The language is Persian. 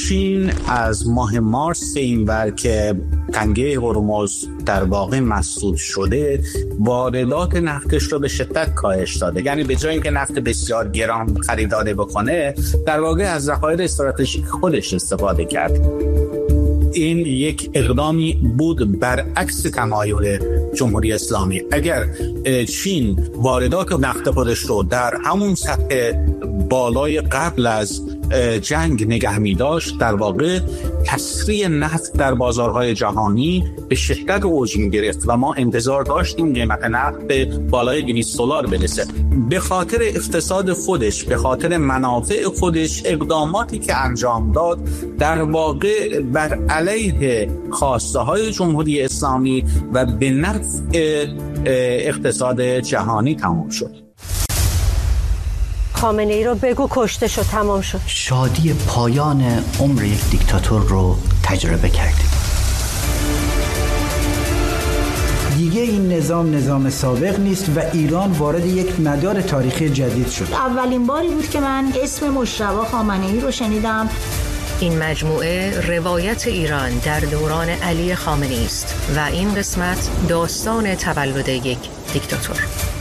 چین از ماه مارس اینور که تنگه هرمز در واقع مسدود شده، واردات نفتش رو به شدت کاهش داده. یعنی به جای اینکه نفت بسیار گران خریداری بکنه، در واقع از ذخایر استراتژیک خودش استفاده کرد. این یک اقدامی بود برعکس تمایل جمهوری اسلامی. اگر چین واردات نفت خودش رو در همون سطح بالای قبل از جنگ نگه می داشت، در واقع تسریع نفت در بازارهای جهانی به شدت اوج می گرفت و ما انتظار داشتیم قیمت نفت به بالای $200 برسه. به خاطر اقتصاد خودش، به خاطر منافع خودش، اقداماتی که انجام داد در واقع بر علیه خواسته های جمهوری اسلامی و به نفع اقتصاد جهانی تمام شد. خامنه ای رو بگو کشته شد، تمام شد. شادی پایان عمر یک دیکتاتور رو تجربه کردیم. دیگه این نظام سابق نیست و ایران وارد یک مدار تاریخی جدید شد. اولین باری بود که من اسم مجتبی خامنه ای رو شنیدم. این مجموعه روایت ایران در دوران علی خامنه‌ای است و این قسمت داستان تولد یک دیکتاتور.